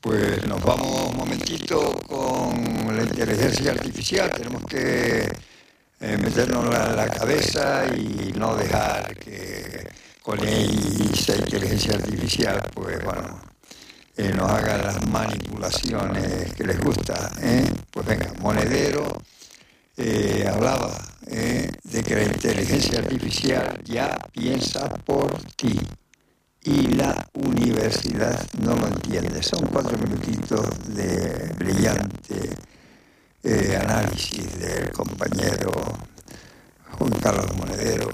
Pues nos vamos un momentito con la inteligencia artificial. Tenemos que meternos en la cabeza y no dejar que con esa inteligencia artificial, pues bueno, nos hagan las manipulaciones que les gusta. Pues venga, Monedero hablaba de que la inteligencia artificial ya piensa por ti. Y la universidad no lo entiende. Son 4 minutitos de brillante análisis del compañero Juan Carlos Monedero.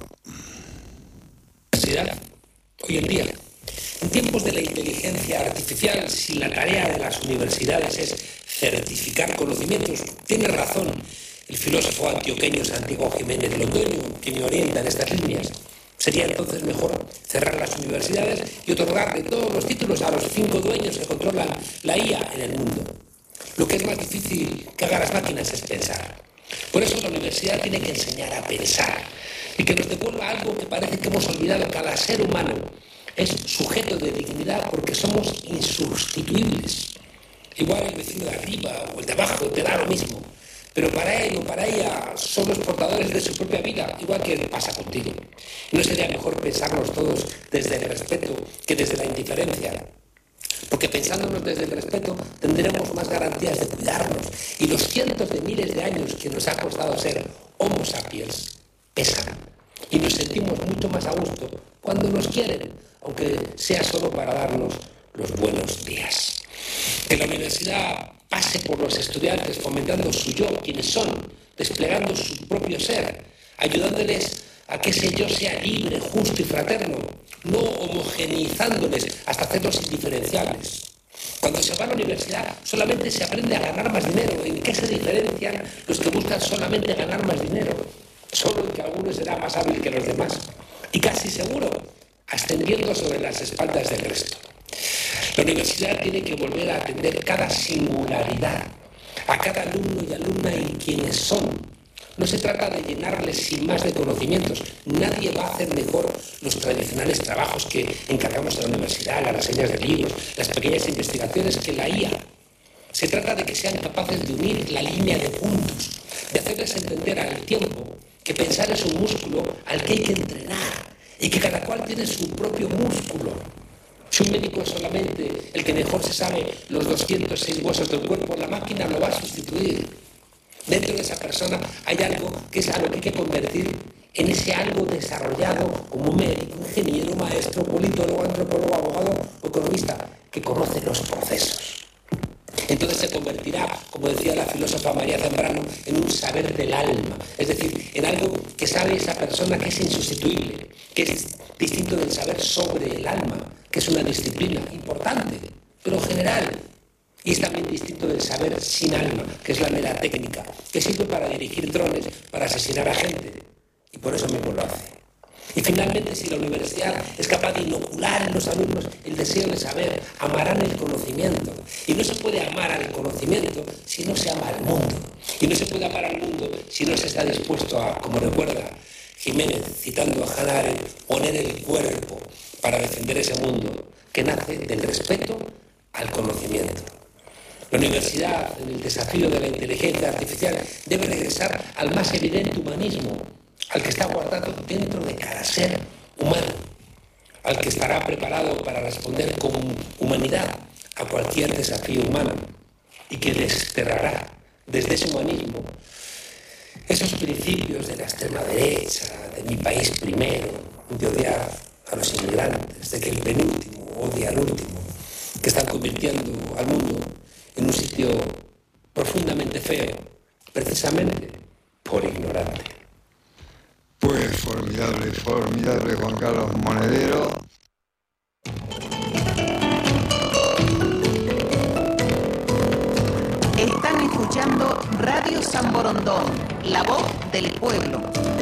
Hoy en día, en tiempos de la inteligencia artificial, si la tarea de las universidades es certificar conocimientos, tiene razón el filósofo antioqueño Santiago Jiménez de Londoño, que me orienta en estas líneas. Sería entonces mejor cerrar las universidades y otorgarle todos los títulos a los 5 dueños que controlan la IA en el mundo. Lo que es más difícil que hagan las máquinas es pensar. Por eso la universidad tiene que enseñar a pensar y que nos devuelva algo que parece que hemos olvidado. Cada ser humano es sujeto de dignidad porque somos insustituibles. Igual el vecino de arriba o el de abajo te da lo mismo. Pero para él o para ella somos portadores de su propia vida, igual que pasa contigo. ¿No sería mejor pensarnos todos desde el respeto que desde la indiferencia? Porque pensándonos desde el respeto tendremos más garantías de cuidarnos y los cientos de miles de años que nos ha costado ser Homo sapiens pesan. Y nos sentimos mucho más a gusto cuando nos quieren, aunque sea solo para darnos los buenos días. Que la universidad pase por los estudiantes fomentando su yo, quienes son, desplegando su propio ser, ayudándoles a que ese yo sea libre, justo y fraterno, no homogeneizándoles hasta hacerlos indiferenciables. Cuando se va a la universidad solamente se aprende a ganar más dinero. ¿En qué se diferencian los que buscan solamente ganar más dinero? Solo en que alguno será más hábil que los demás y casi seguro ascendiendo sobre las espaldas del resto. La universidad tiene que volver a atender cada singularidad, a cada alumno y alumna y quienes son. No se trata de llenarles sin más de conocimientos. Nadie va a hacer mejor los tradicionales trabajos que encargamos en la universidad, las reseñas de libros, las pequeñas investigaciones que la IA. Se trata de que sean capaces de unir la línea de puntos, de hacerles entender al tiempo que pensar es un músculo al que hay que entrenar y que cada cual tiene su propio músculo. Si un médico es solamente el que mejor se sabe los 206 huesos del cuerpo, la máquina lo va a sustituir. Dentro de esa persona hay algo que es a lo que hay que convertir en ese algo desarrollado como médico, ingeniero, maestro, politólogo, antropólogo, abogado o economista, que conoce los procesos. Entonces se convertirá, como decía la filósofa María Zambrano, en un saber del alma, es decir, en algo que sabe esa persona que es insustituible, que es distinto del saber sobre el alma, que es una disciplina importante, pero general, y es también distinto del saber sin alma, que es la mera técnica, que sirve para dirigir drones, para asesinar a gente, y por eso mismo lo hace. Y finalmente, si la universidad es capaz de inocular en los alumnos el deseo de saber, amarán el conocimiento. Y no se puede amar al conocimiento si no se ama al mundo. Y no se puede amar al mundo si no se está dispuesto a, como recuerda Jiménez, citando a Hannah Arendt, poner el cuerpo para defender ese mundo que nace del respeto al conocimiento. La universidad, en el desafío de la inteligencia artificial, debe regresar al más evidente humanismo, al que está guardado dentro de cada ser humano, al que estará preparado para responder con humanidad a cualquier desafío humano y que desterrará desde ese humanismo esos principios de la extrema derecha, de mi país primero, de odiar a los inmigrantes, de que el penúltimo odia al último, que están convirtiendo al mundo en un sitio profundamente feo, precisamente por ignorante. Pues formidable, formidable Juan Carlos Monedero. Están escuchando Radio San Borondón, la voz del pueblo.